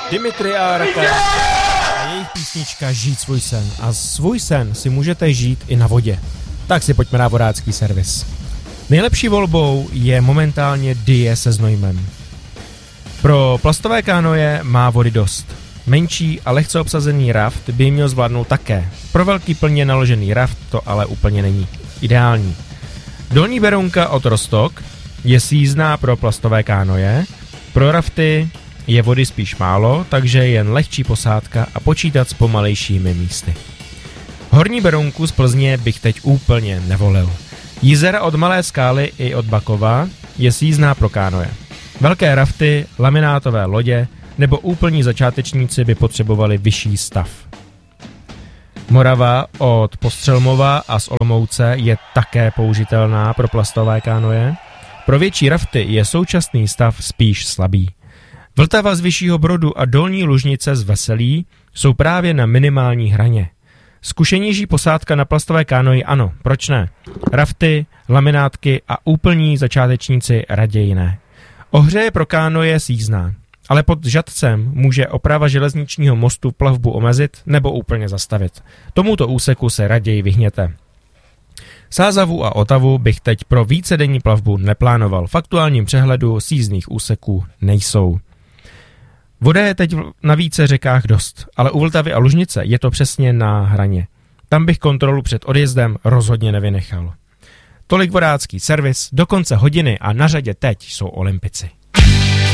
Dimitri a Rakan a jejich písnička Žít svůj sen. A svůj sen si můžete žít i na vodě. Tak si pojďme na vodácký servis. Nejlepší volbou je momentálně Die se Znojmem. Pro plastové kánoje má vody dost. Menší a lehce obsazený raft by měl zvládnout také. Pro velký plně naložený raft to ale úplně není ideální. Dolní Berounka od Rostock je sjízdná pro plastové kánoje. Pro rafty je vody spíš málo, takže jen lehčí posádka a počítat s pomalejšími místy. Horní Berounku z Plzně bych teď úplně nevolil. Jízera od Malé Skály i od Bakova je sjízdná pro kánoje. Velké rafty, laminátové lodě nebo úplní začátečníci by potřebovali vyšší stav. Morava od Postřelmova a z Olomouce je také použitelná pro plastové kánoje. Pro větší rafty je současný stav spíš slabý. Vltava z Vyššího Brodu a Dolní Lužnice z Veselí jsou právě na minimální hraně. Zkušenější posádka na plastové kánoji ano, proč ne? Rafty, laminátky a úplní začátečníci raději ne. Ohře je pro kánoje sjízdná, ale pod Žatcem může oprava železničního mostu plavbu omezit nebo úplně zastavit. Tomuto úseku se raději vyhněte. Sázavu a Otavu bych teď pro vícedenní plavbu neplánoval. V aktuálním přehledu sjízdných úseků nejsou. Voda je teď na více řekách dost, ale u Vltavy a Lužnice je to přesně na hraně. Tam bych kontrolu před odjezdem rozhodně nevynechal. Tolik vodácký servis, do konce hodiny a na řadě teď jsou Olympici.